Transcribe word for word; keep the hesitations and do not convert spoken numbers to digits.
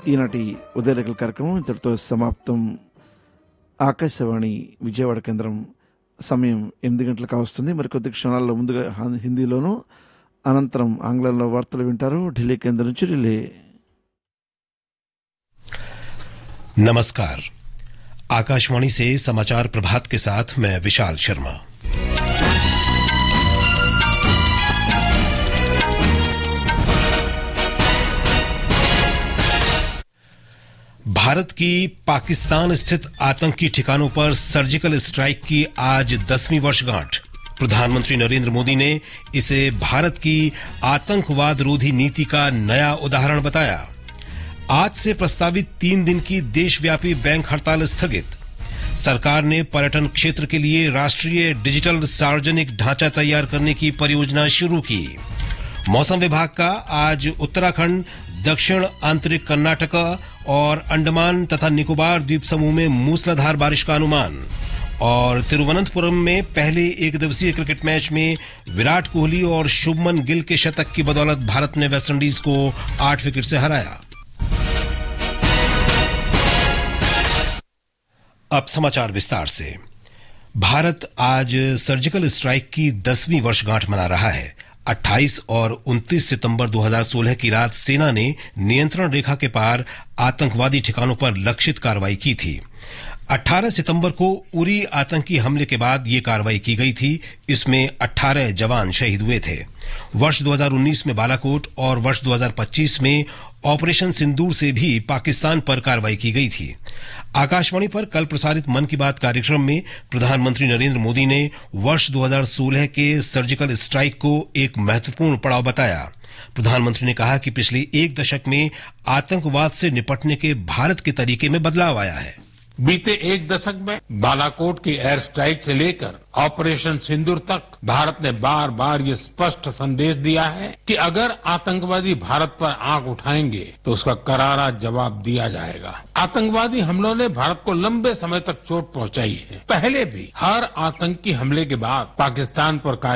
ఈనాటి ఉదయరేఖల కార్యక్రమం ఇంతటితో సమాప్తం. ఆకాశవాణి విజయవాడ కేంద్రం సమయం ఎనిమిది గంటలకు వస్తుంది. మరికొద్ది క్షణాల్లో ముందుగా హిందీలోనూ అనంతరం ఆంగ్లంలో వార్తలు వింటారు. ఢిల్లీ కేంద్రం నుంచి రిలే. नमस्कार, आकाशवाणी से समाचार प्रभात के साथ मैं विशाल शर्मा। भारत की पाकिस्तान स्थित आतंकी ठिकानों पर सर्जिकल स्ट्राइक की आज दसवीं वर्षगांठ। प्रधानमंत्री नरेंद्र मोदी ने इसे भारत की आतंकवाद रोधी नीति का नया उदाहरण बताया। आज से प्रस्तावित तीन दिन की देशव्यापी बैंक हड़ताल स्थगित। सरकार ने पर्यटन क्षेत्र के लिए राष्ट्रीय डिजिटल सार्वजनिक ढांचा तैयार करने की परियोजना शुरू की। मौसम विभाग का आज उत्तराखंड, दक्षिण आंतरिक कर्नाटक और अंडमान तथा निकोबार द्वीप समूह में मूसलाधार बारिश का अनुमान। और तिरुवनंतपुरम में पहले एक दिवसीय क्रिकेट मैच में विराट कोहली और शुभमन गिल के शतक की बदौलत भारत ने वेस्टइंडीज को आठ विकेट से हराया। अब समाचार विस्तार से। भारत आज सर्जिकल स्ट्राइक की दसवीं वर्षगांठ मना रहा है। अट्ठाईस और उनतीस सितंबर दो हज़ार सोलह की रात सेना ने नियंत्रण रेखा के पार आतंकवादी ठिकानों पर लक्षित कार्रवाई की थी। अठारह सितंबर को उरी आतंकी हमले के बाद ये कार्रवाई की गई थी। इसमें अठारह जवान शहीद हुए थे। वर्ष दो हज़ार उन्नीस में बालाकोट और वर्ष दो हज़ार पच्चीस में ऑपरेशन सिंदूर से भी पाकिस्तान पर कार्रवाई की गई थी। आकाशवाणी पर कल प्रसारित मन की बात कार्यक्रम में प्रधानमंत्री नरेंद्र मोदी ने वर्ष दो हज़ार सोलह के सर्जिकल स्ट्राइक को एक महत्वपूर्ण पड़ाव बताया। प्रधानमंत्री ने कहा कि पिछले एक दशक में आतंकवाद से निपटने के भारत के तरीके में बदलाव आया है। बीते एक दशक में बालाकोट की एयर स्ट्राइक से लेकर ऑपरेशन सिंदूर तक भारत ने बार बार ये स्पष्ट संदेश दिया है कि अगर आतंकवादी भारत पर आंख उठाएंगे तो उसका करारा जवाब दिया जाएगा। आतंकवादी हमलों ने भारत को लंबे समय तक चोट पहुंचाई है। पहले भी हर आतंकी हमले के बाद पाकिस्तान पर